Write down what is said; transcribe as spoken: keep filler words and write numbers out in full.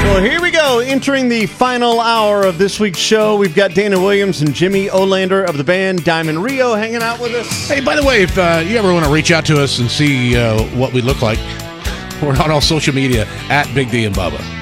Well, here we go. Entering the final hour of this week's show, we've got Dana Williams and Jimmy Olander of the band Diamond Rio hanging out with us. Hey, by the way, if uh, you ever want to reach out to us and see uh, what we look like, we're on all social media at Big D and Bubba.